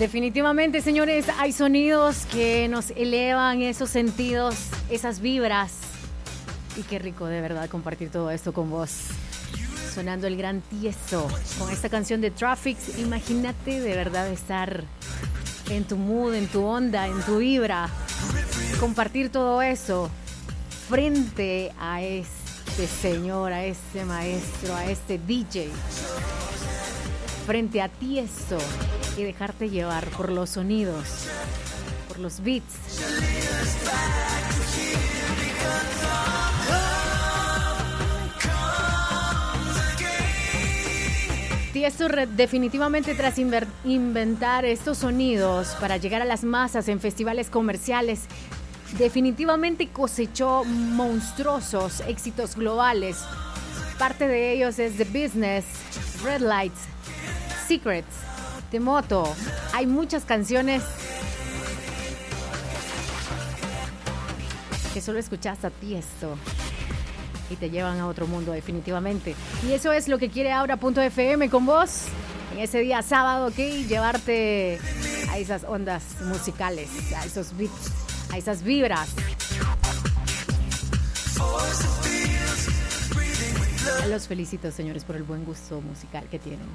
Definitivamente, señores, hay sonidos que nos elevan esos sentidos, esas vibras. Y qué rico de verdad compartir todo esto con vos. Sonando el gran Tiesto con esta canción de Traffic. Imagínate de verdad estar en tu mood, en tu onda, en tu vibra. Compartir todo eso frente a este señor, a este maestro, a este DJ. Frente a Tiesto y dejarte llevar por los sonidos, por los beats. Tiesto definitivamente tras inventar estos sonidos para llegar a las masas en festivales comerciales, definitivamente cosechó monstruosos éxitos globales. Parte de ellos es The Business, Red Lights, Secrets, The Moto. Hay muchas canciones que solo escuchas a Tiesto y te llevan a otro mundo definitivamente. Y eso es lo que quiere Aura.fm con vos en ese día sábado, ¿ok? Llevarte a esas ondas musicales, a esos beats, a esas vibras. Los felicito, señores, por el buen gusto musical que tienen.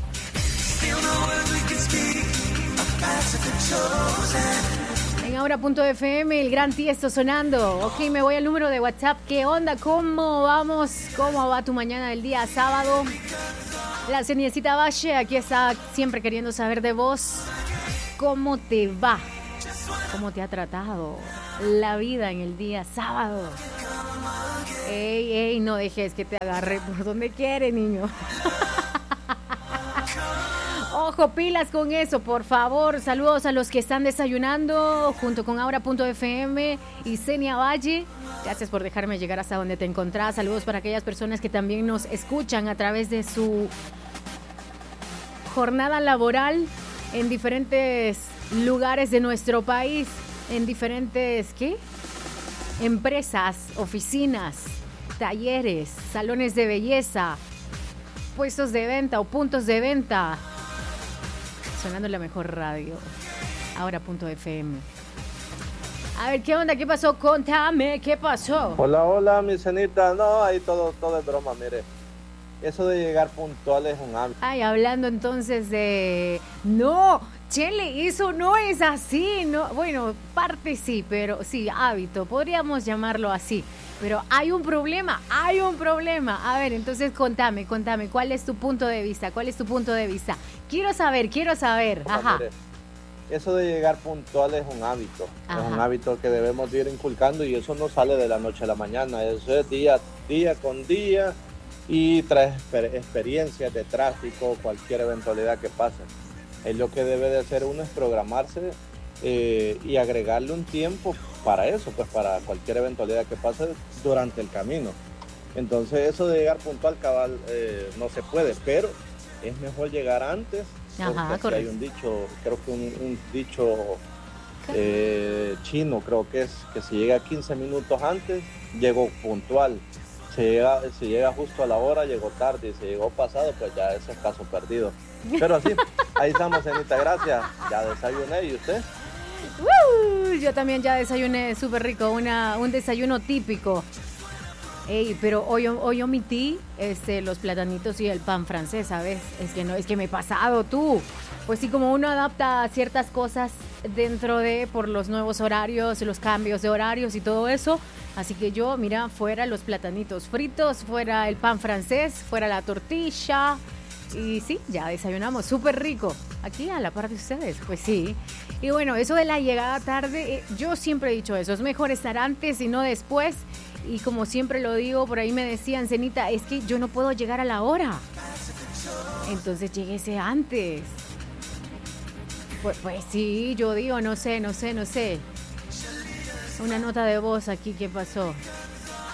En Aura.fm, el gran Tiesto sonando. Ok, me voy al número de WhatsApp. ¿Qué onda? ¿Cómo vamos? ¿Cómo va tu mañana del día sábado? La Ceniecita Valle aquí está siempre queriendo saber de vos. ¿Cómo te va? ¿Cómo te ha tratado la vida en el día sábado? Ey, no dejes que te agarre por donde quiere, niño. Ojo, pilas con eso, por favor. Saludos a los que están desayunando junto con Aura.fm y Senia Valle. Gracias por dejarme llegar hasta donde te encontrás. Saludos para aquellas personas que también nos escuchan a través de su jornada laboral en diferentes lugares de nuestro país, en diferentes, empresas, oficinas, talleres, salones de belleza, puestos de venta o puntos de venta. Sonando la mejor radio, Aura.fm. A ver, ¿qué onda? ¿Qué pasó? Contame, ¿qué pasó? Hola, mi cenita. No, ahí todo es broma, mire. Eso de llegar puntual es un hábito. Ay, hablando entonces de... No, Chele, eso no es así, no. Bueno, parte sí, pero sí, hábito, podríamos llamarlo así. Pero hay un problema. A ver, entonces contame, ¿cuál es tu punto de vista? Quiero saber. Ajá. Mire, eso de llegar puntual es un hábito. Ajá. Es un hábito que debemos ir inculcando y eso no sale de la noche a la mañana. Eso es día con día y trae experiencias de tráfico, cualquier eventualidad que pase. Es lo que debe de hacer uno es programarse y agregarle un tiempo para eso, pues para cualquier eventualidad que pase durante el camino. Entonces eso de llegar puntual cabal no se puede, pero es mejor llegar antes. Ajá, porque hay un dicho, creo que un dicho chino, creo que es que si llega 15 minutos antes, llegó puntual. Si llega justo a la hora, llegó tarde, y si llegó pasado, pues ya ese es caso perdido. Pero así, ahí estamos, Cenita, gracias. Ya desayuné, ¿y usted? Yo también ya desayuné súper rico, un desayuno típico. Ey, pero hoy omití los platanitos y el pan francés, ¿sabes? Es que me he pasado tú. Pues sí, como uno adapta ciertas cosas por los nuevos horarios, los cambios de horarios y todo eso. Así que yo, mira, fuera los platanitos fritos, fuera el pan francés, fuera la tortilla. Y sí, ya desayunamos, súper rico. Aquí a la par de ustedes, pues sí. Y bueno, eso de la llegada tarde, yo siempre he dicho eso. Es mejor estar antes y no después. Y como siempre lo digo, por ahí me decían, Cenita, es que yo no puedo llegar a la hora. Entonces lléguese antes. Pues sí, yo digo, no sé. Una nota de voz aquí, ¿qué pasó?